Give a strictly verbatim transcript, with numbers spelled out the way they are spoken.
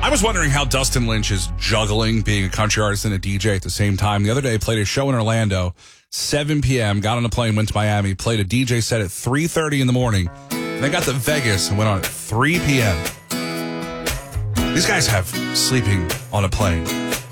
I was wondering how Dustin Lynch is juggling being a country artist and a D J at the same time. The other day, played a show in Orlando, seven p.m., got on a plane, went to Miami, played a D J set at three thirty in the morning, and then got to Vegas and went on at three p.m. These guys have sleeping on a plane